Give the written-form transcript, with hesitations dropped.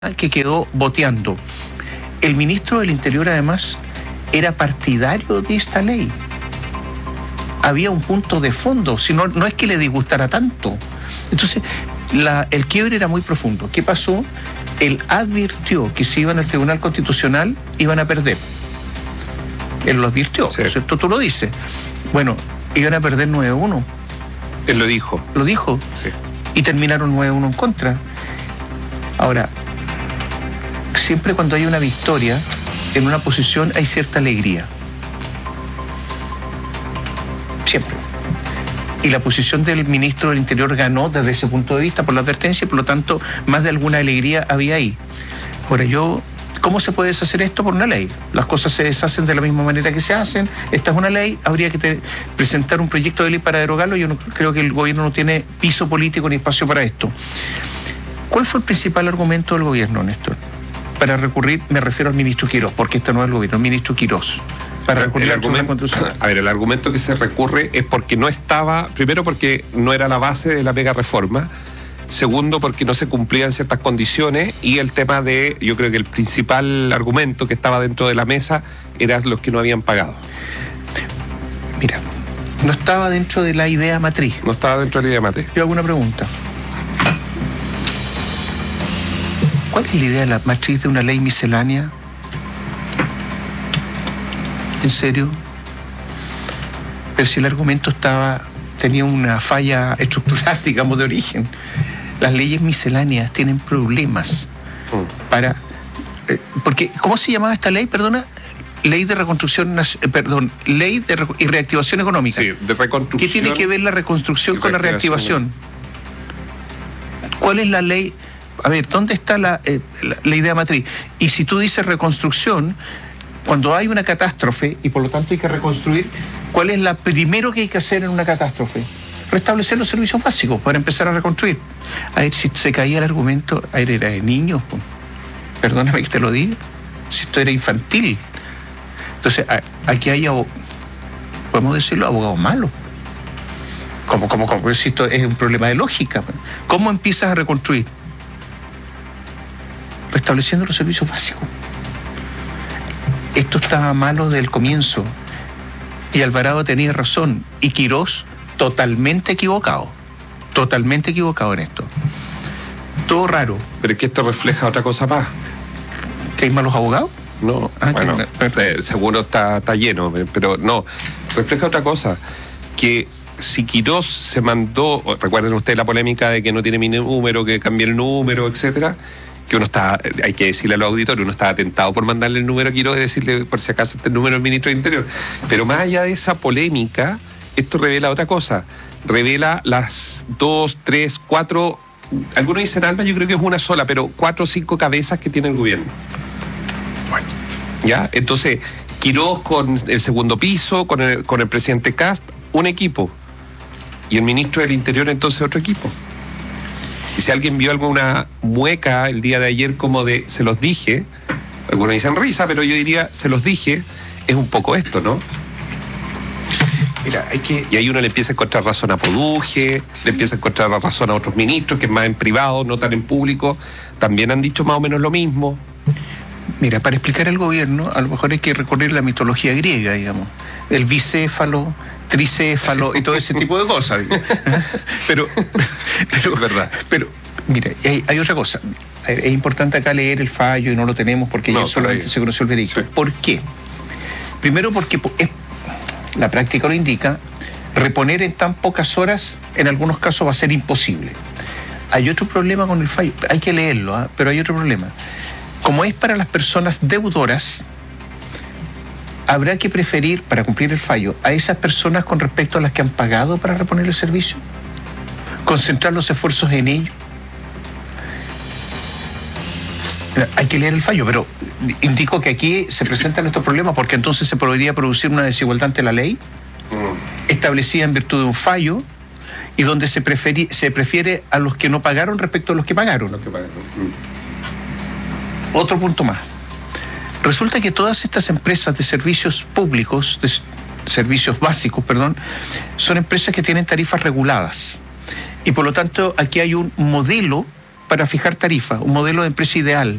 que quedó boteando. El ministro del Interior, además, era partidario de esta ley. Había un punto de fondo, si no, no es que le disgustara tanto. Entonces, el quiebre era muy profundo. ¿Qué pasó? Él advirtió que si iban al Tribunal Constitucional iban a perder. Él lo advirtió, sí. ¿Cierto? Tú lo dices. Bueno, iban a perder 9-1. Él lo dijo. Lo dijo. Sí. Y terminaron 9-1 en contra. Ahora, siempre cuando hay una victoria en una posición hay cierta alegría. Siempre. Y la posición del ministro del Interior ganó desde ese punto de vista por la advertencia y por lo tanto más de alguna alegría había ahí. Ahora ¿cómo se puede deshacer esto? Por una ley. Las cosas se deshacen de la misma manera que se hacen. Esta es una ley, habría que presentar un proyecto de ley para derogarlo. Yo no creo que el gobierno no tiene piso político ni espacio para esto. ¿Cuál fue el principal argumento del gobierno, Néstor? Para recurrir, me refiero al ministro Quirós, porque este no es el gobierno, el ministro Quirós. Para recurrir el argumento que se recurre es porque no estaba, primero porque no era la base de la mega reforma, segundo porque no se cumplían ciertas condiciones y el tema de, yo creo que el principal argumento que estaba dentro de la mesa eran los que no habían pagado. Mira, no estaba dentro de la idea matriz. No estaba dentro de la idea matriz. Yo hago una pregunta. ¿Cuál es la idea de la matriz de una ley miscelánea? ¿En serio? Pero si el argumento tenía una falla estructural, digamos, de origen. Las leyes misceláneas tienen problemas porque, ¿cómo se llamaba esta ley? Perdona. Ley de reconstrucción, ley de y reactivación económica. Sí, de reconstrucción. ¿Qué tiene que ver la reconstrucción con la reactivación? ¿Cuál es la ley? A ver, ¿dónde está la idea matriz? Y si tú dices reconstrucción, cuando hay una catástrofe y por lo tanto hay que reconstruir, ¿cuál es la primero que hay que hacer en una catástrofe? Restablecer los servicios básicos para empezar a reconstruir. A ver, si se caía el argumento, era de niños, pues. Perdóname que te lo diga, si esto era infantil. Entonces, aquí hay, podemos decirlo, abogados malos. ¿Cómo? Si esto es un problema de lógica. ¿Cómo empiezas a reconstruir? Restableciendo los servicios básicos. Esto estaba malo desde el comienzo. Y Alvarado tenía razón. Y Quirós totalmente equivocado en esto. Todo raro. Pero es que esto refleja otra cosa más. ¿Que hay malos abogados? No, bueno, seguro está lleno, pero no, refleja otra cosa, que si Quirós se mandó, recuerden ustedes la polémica de que no tiene mi número, que cambié el número, etcétera, que uno está, hay que decirle a los auditores, uno estaba tentado por mandarle el número a Quirós y decirle por si acaso este número al ministro del Interior, pero más allá de esa polémica, esto revela otra cosa, revela las 2, 3, 4, algunos dicen alma, yo creo que es una sola, pero 4 o 5 cabezas que tiene el gobierno. Bueno, ¿ya? Entonces, Quirós con el segundo piso, con el presidente Kast, un equipo. Y el ministro del Interior, entonces, otro equipo. Y si alguien vio alguna mueca el día de ayer como de, se los dije, algunos dicen risa, pero yo diría, se los dije, es un poco esto, ¿no? Mira, y ahí uno le empieza a encontrar razón a Poduje, le empieza a encontrar razón a otros ministros, que más en privado, no tan en público, también han dicho más o menos lo mismo. Mira, para explicar al gobierno, a lo mejor hay que recurrir a la mitología griega, digamos. El bicéfalo, tricéfalo y todo ese tipo de cosas. Pero es verdad. Pero, mira, hay otra cosa. Es importante acá leer el fallo y no lo tenemos porque ya solamente se conoció el veredicto. Sí. ¿Por qué? Primero porque la práctica lo indica, reponer en tan pocas horas en algunos casos va a ser imposible. Hay otro problema con el fallo, hay que leerlo, pero hay otro problema. Como es para las personas deudoras, habrá que preferir, para cumplir el fallo, a esas personas con respecto a las que han pagado para reponer el servicio, concentrar los esfuerzos en ello. Hay que leer el fallo, pero indico que aquí se presentan estos problemas porque entonces se podría producir una desigualdad ante la ley establecida en virtud de un fallo y donde se prefiere a los que no pagaron respecto a los que pagaron. Otro punto más. Resulta que todas estas empresas de servicios públicos, de servicios básicos, son empresas que tienen tarifas reguladas. Y por lo tanto, aquí hay un modelo para fijar tarifas, un modelo de empresa ideal.